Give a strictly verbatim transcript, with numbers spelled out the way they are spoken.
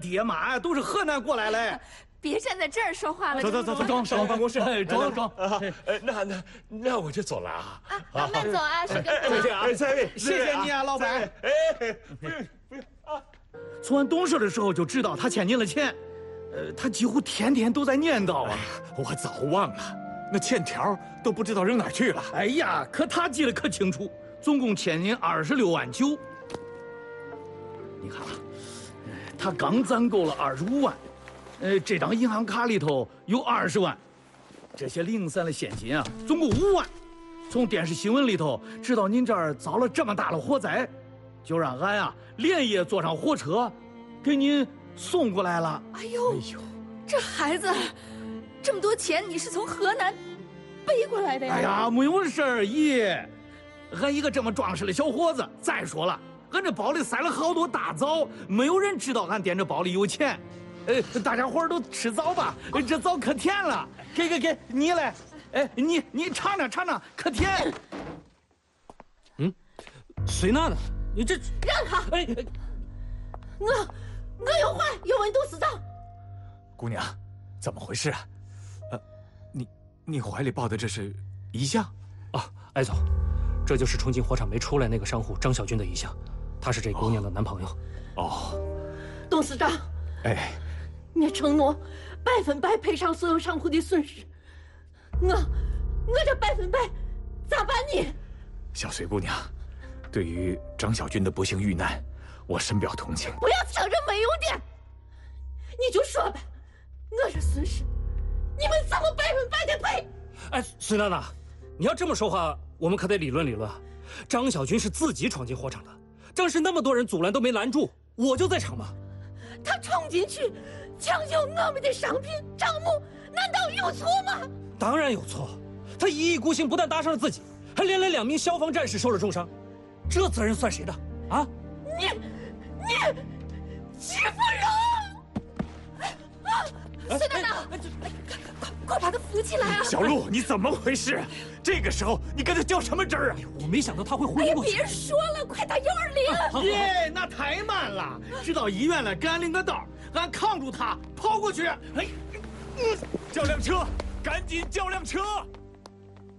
爹妈都是河南过来嘞。 别站在这儿说话了， 走走走走，装上办公室，装装。 呃，那那那我就走了啊。 啊，慢走啊，是个。 再见啊，三位， 谢谢你啊，老板。 哎，不用不用啊。 从俺懂事的时候就知道他欠您了钱，呃，他几乎天天都在念叨啊。 我早忘了，那欠条都不知道扔哪儿去了。 哎呀，可他记得可清楚，总共欠您二十六万九。你看啊，他刚攒够了二十五万。呃，这张银行卡里头有二十万，这些零散的现金啊，总共五万。从电视新闻里头知道您这儿遭了这么大的火灾，就让俺呀连夜坐上火车，给您送过来了。 哎呦，哎呦，这孩子，这么多钱你是从河南背过来的呀？ 哎呀，没有事儿，姨，俺一个这么壮实的小伙子，再说了，俺这包里塞了好多大枣，没有人知道俺掂着包里有钱。呃，大家伙儿都吃枣吧，这枣可甜了。给给给，你来，哎，你你尝尝尝尝，可甜。 嗯，谁那呢？你这让开！ 哎， 我我有话要问董事长。 姑娘，怎么回事啊？呃，你你怀里抱的这是遗像？ 啊，艾总，这就是重庆火场没出来那个商户张小军的遗像，他是这姑娘的男朋友。 哦， 董事长， 哎。 你承诺百分百赔偿所有商户的损失，我我这百分百咋办呢？ 小隋姑娘，对于张小军的不幸遇难，我深表同情。 不要扯这没用的，你就说吧，我这损失，你们怎么百分百的赔？ 哎，孙娜娜，你要这么说话，我们可得理论理论。张小军是自己闯进火场的，当时那么多人阻拦都没拦住，我就在场嘛。 他冲进去抢救我们的商品账目，难道有错吗？ 当然有错，他一意孤行，不但搭上了自己，还连累两名消防战士受了重伤，这责任算谁的啊？ 你你欺负人！啊，孙娜娜，快快把他扶起来啊！ 小陆，你怎么回事？这个时候你跟他较什么真儿啊？ 我没想到他会昏过去。 哎呀，别说了，快打幺二零！ 耶，那太慢了，知道医院了，给俺领个道，俺扛住他跑过去。哎， 叫辆车，赶紧叫辆车！